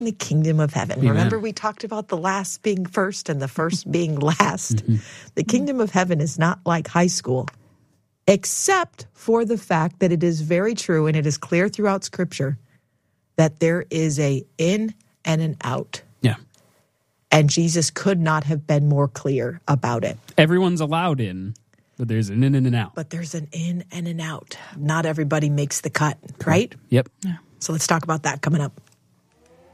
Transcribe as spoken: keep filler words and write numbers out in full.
the kingdom of heaven. Amen. Remember, we talked about the last being first and the first being last. Mm-hmm. The kingdom of heaven is not like high school, except for the fact that it is very true, and it is clear throughout Scripture, that there is a in and an out. Yeah. And Jesus could not have been more clear about it. Everyone's allowed in, but there's an in and an out. But there's an in and an out. Not everybody makes the cut, right? Yep. Yeah. So let's talk about that coming up.